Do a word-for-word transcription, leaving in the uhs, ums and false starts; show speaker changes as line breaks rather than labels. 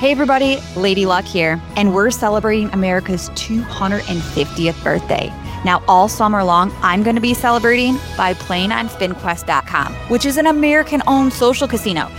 Hey everybody, Lady Luck here, and we're celebrating America's two hundred fiftieth birthday. Now, all summer long, I'm going to be celebrating by playing on spin quest dot com, which is an American-owned social casino.